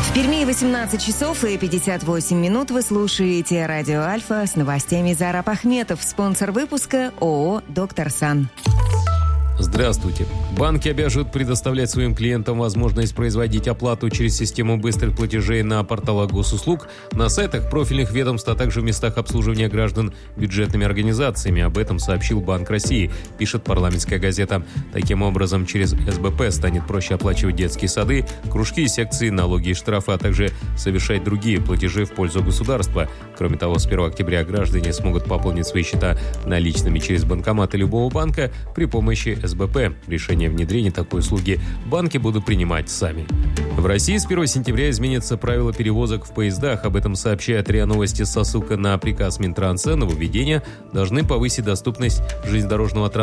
В Перми 18 часов и 58 минут. Вы слушаете радио «Альфа» с новостями. Зараб Ахметов, спонсор выпуска ООО «Доктор Сан». Здравствуйте. Банки обяжут предоставлять своим клиентам возможность производить оплату через систему быстрых платежей на порталах госуслуг, на сайтах профильных ведомств, а также в местах обслуживания граждан бюджетными организациями. Об этом сообщил Банк России, пишет парламентская газета. Таким образом, через СБП станет проще оплачивать детские сады, кружки, секции, налоги и штрафы, а также совершать другие платежи в пользу государства. Кроме того, с 1 октября граждане смогут пополнить свои счета наличными через банкоматы любого банка при помощи СБП. Решение о внедрении такой услуги банки будут принимать сами. В России с 1 сентября изменятся правила перевозок в поездах. Об этом сообщает РИА Новости со ссылкой на приказ Минтранса. Нововведения должны повысить доступность железнодорожного транспорта